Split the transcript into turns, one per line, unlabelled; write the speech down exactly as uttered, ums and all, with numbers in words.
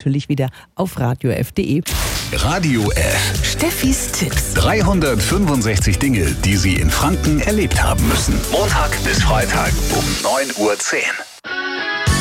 natürlich wieder auf radio f punkt de.
Radio F.
Steffis Tipps.
dreihundertfünfundsechzig Dinge, die Sie in Franken erlebt haben müssen. Montag bis Freitag um neun Uhr zehn.